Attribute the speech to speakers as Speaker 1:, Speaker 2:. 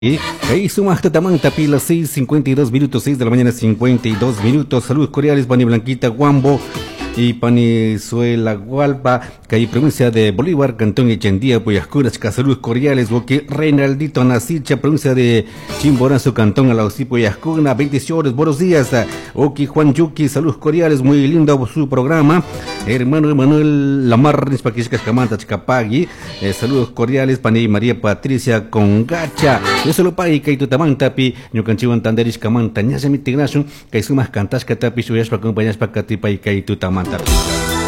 Speaker 1: Ahí suma tamanta pila 6:52 minutos, 6 de la mañana 52 minutos. Saludos cordiales, Pani Blanquita Guambo y Panizuela Gualpa, que hay provincia de Bolívar, Cantón Echendía, Puyascuras, saludos cordiales, Boque Reinaldito Nasicha, provincia de Chimborazo, Cantón Alausí, Puyascuna, 28 buenos días, Oki Juan Yuki, saludos cordiales, muy lindo su programa, hermano Emanuel Lamar, Nispaquiscas Camanta, Chicapagui, saludos cordiales, Pani María Patricia Congacha, yo solo paí, que tu tamantapi, yo canchivan tanderis camanta, ñasa mitigrasun, que sumas cantas, catapi, suyas pa compañías pa catipa y que tu tamantapi.